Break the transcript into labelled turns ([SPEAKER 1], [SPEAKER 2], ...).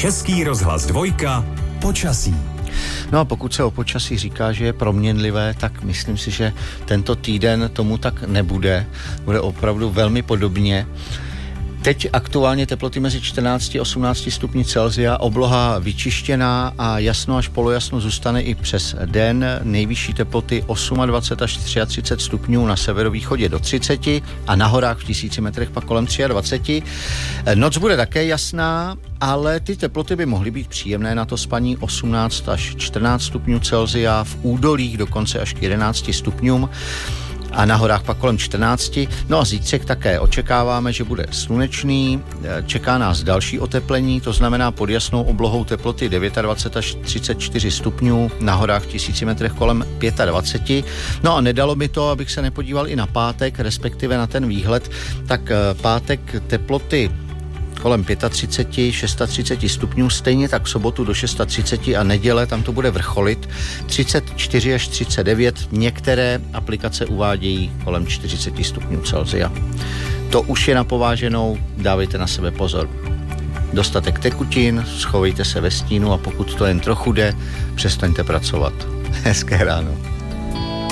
[SPEAKER 1] Český rozhlas 2, počasí.
[SPEAKER 2] No a pokud se o počasí říká, že je proměnlivé, tak myslím si, že tento týden tomu tak nebude. Bude opravdu velmi podobně. Teď aktuálně teploty mezi 14 a 18 stupni Celsia, obloha vyčištěná a jasno až polojasno zůstane i přes den. Nejvyšší teploty 28 až 33 stupňů, na severovýchodě do 30 a na horách v 1000 metrech pak kolem 23. Noc bude také jasná, ale ty teploty by mohly být příjemné na to spaní, 18 až 14 stupňů Celsia, v údolích dokonce až k 11 stupňům. A na horách pak kolem 14. No a zítřek také očekáváme, že bude slunečný, čeká nás další oteplení, to znamená pod jasnou oblohou teploty 29 až 34 stupňů, na horách v 1000 metrech kolem 25. No a nedalo mi to, abych se nepodíval i na pátek, respektive na ten výhled, tak pátek teploty kolem 35, 36 stupňů, stejně tak v sobotu do 630 a neděle, tam to bude vrcholit 34 až 39, některé aplikace uvádějí kolem 40 stupňů Celsia. To už je na pováženou, dávejte na sebe pozor. Dostatek tekutin, schovejte se ve stínu a pokud to jen trochu jde, přestaňte pracovat. Hezké ráno.